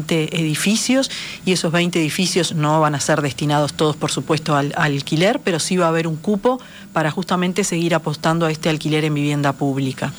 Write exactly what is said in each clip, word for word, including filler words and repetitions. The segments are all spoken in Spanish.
edificios, y esos veinte edificios no van a ser destinados todos, por supuesto, al, al alquiler, pero sí va a haber un cupo para justamente seguir apostando a este alquiler en vivienda pública.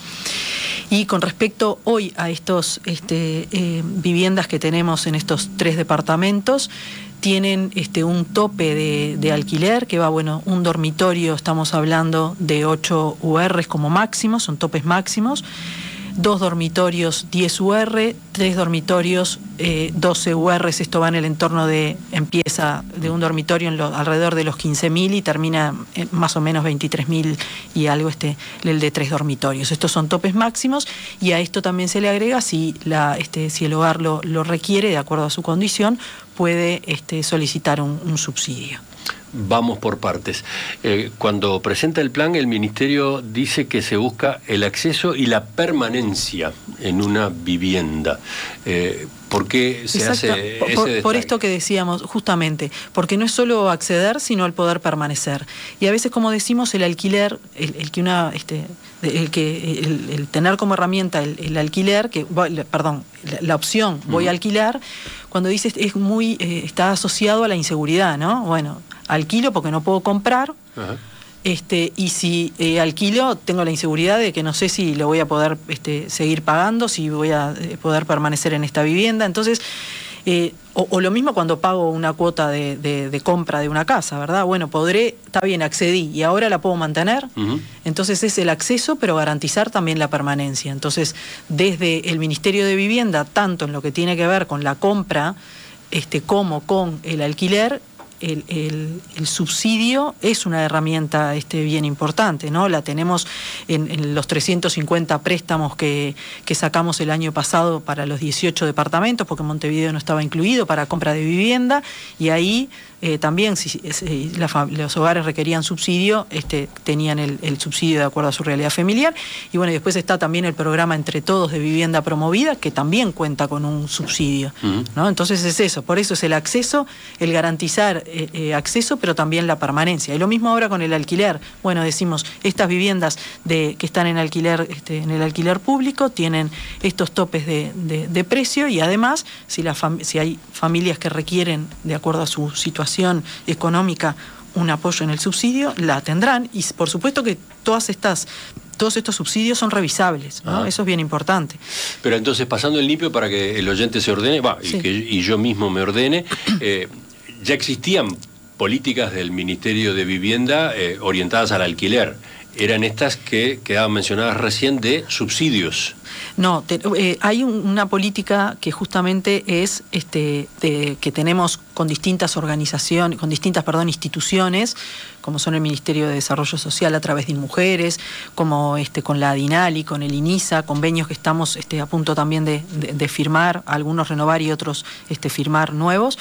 Y con respecto hoy a estos este, eh, viviendas que tenemos en estos tres departamentos, tienen este, un tope de, de alquiler que va, bueno, un dormitorio, estamos hablando de ocho U Rs como máximo, son topes máximos. Dos dormitorios diez U R, tres dormitorios eh, doce U Rs, esto va en el entorno de, empieza de un dormitorio en lo, alrededor de los quince mil y termina en más o menos veintitrés mil y algo este, el de tres dormitorios. Estos son topes máximos, y a esto también se le agrega, si, la, este, si el hogar lo, lo requiere, de acuerdo a su condición, puede este, solicitar un, un subsidio. Vamos por partes. Eh, cuando presenta el plan, el Ministerio dice que se busca el acceso y la permanencia en una vivienda. Eh, ¿Por qué se Exacto. hace por, ese por, detalle? por esto que decíamos, justamente, porque no es solo acceder, sino el poder permanecer. Y a veces, como decimos, el alquiler, el, el que una, este, el que el, el tener como herramienta el, el alquiler, que, perdón, la, la opción voy uh-huh. a alquilar, cuando dices es muy, eh, está asociado a la inseguridad, ¿no? Bueno, alquilo porque no puedo comprar. Uh-huh. Este, y si eh, alquilo, tengo la inseguridad de que no sé si lo voy a poder este, seguir pagando, si voy a eh, poder permanecer en esta vivienda. Entonces, eh, o, o lo mismo cuando pago una cuota de, de, de compra de una casa, ¿verdad? Bueno, podré, está bien, accedí y ahora la puedo mantener. Uh-huh. Entonces es el acceso, pero garantizar también la permanencia. Entonces, desde el Ministerio de Vivienda, tanto en lo que tiene que ver con la compra, este, como con el alquiler, El, el, el subsidio es una herramienta este, bien importante, ¿no? La tenemos en, en los trescientos cincuenta préstamos que, que sacamos el año pasado para los dieciocho departamentos, porque Montevideo no estaba incluido, para compra de vivienda, y ahí eh, también si, si la, los hogares requerían subsidio, este, tenían el, el subsidio de acuerdo a su realidad familiar. Y bueno, y después está también el programa Entre Todos de Vivienda Promovida, que también cuenta con un subsidio, uh-huh. ¿no? Entonces es eso, por eso es el acceso, el garantizar Eh, eh, acceso, pero también la permanencia. Y lo mismo ahora con el alquiler. Bueno, decimos, estas viviendas de, que están en alquiler, este, en el alquiler público, tienen estos topes de, de, de precio, y además, si, la fam- si hay familias que requieren, de acuerdo a su situación económica, un apoyo en el subsidio, la tendrán. Y por supuesto que todas estas todos estos subsidios son revisables, ¿no? Eso es bien importante. Pero entonces, pasando el limpio para que el oyente se ordene, va, sí. y, que, y yo mismo me ordene, eh, ya existían políticas del Ministerio de Vivienda eh, orientadas al alquiler. Eran estas que quedaban mencionadas recién de subsidios. No, te, eh, hay un, una política que justamente es este, de, que tenemos con distintas organizaciones, con distintas, perdón, instituciones, como son el Ministerio de Desarrollo Social a través de Mujeres, como este, con la ADINALI, con el INISA, convenios que estamos este, a punto también de, de, de firmar, algunos renovar y otros este, firmar nuevos.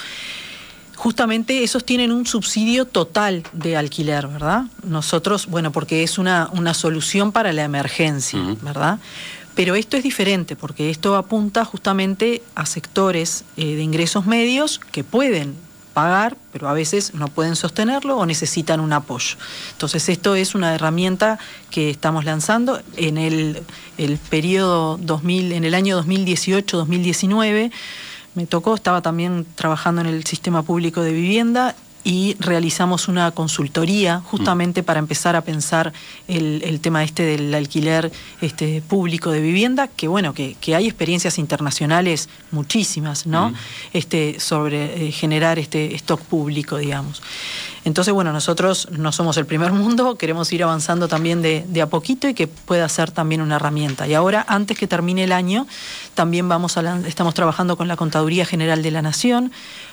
Justamente esos tienen un subsidio total de alquiler, ¿verdad? Nosotros, bueno, porque es una, una solución para la emergencia, uh-huh. ¿verdad? Pero esto es diferente, porque esto apunta justamente a sectores eh, de ingresos medios que pueden pagar, pero a veces no pueden sostenerlo o necesitan un apoyo. Entonces esto es una herramienta que estamos lanzando en el, el periodo dos mil, en el año dos mil dieciocho dos mil diecinueve. Me tocó, estaba también trabajando en el sistema público de vivienda y realizamos una consultoría justamente mm. para empezar a pensar el, el tema este del alquiler este, público de vivienda, que bueno, que, que hay experiencias internacionales muchísimas, ¿no? Mm. Este, sobre eh, generar este stock público, digamos. Entonces, bueno, nosotros no somos el primer mundo, queremos ir avanzando también de, de a poquito y que pueda ser también una herramienta. Y ahora, antes que termine el año, también vamos a la, estamos trabajando con la Contaduría General de la Nación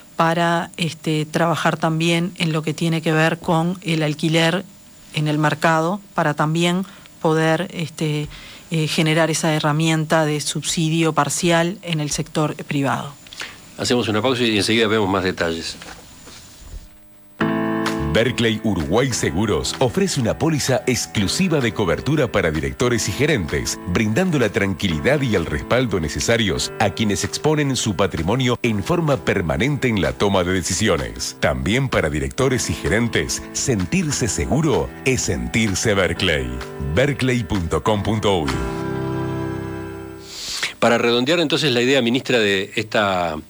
para este, trabajar también en lo que tiene que ver con el alquiler en el mercado, para también poder este, eh, generar esa herramienta de subsidio parcial en el sector privado. Hacemos una pausa y enseguida vemos más detalles. Berkley Uruguay Seguros ofrece una póliza exclusiva de cobertura para directores y gerentes, brindando la tranquilidad y el respaldo necesarios a quienes exponen su patrimonio en forma permanente en la toma de decisiones. También para directores y gerentes, sentirse seguro es sentirse Berkley. berkley punto com punto uy. Para redondear entonces la idea, ministra, de esta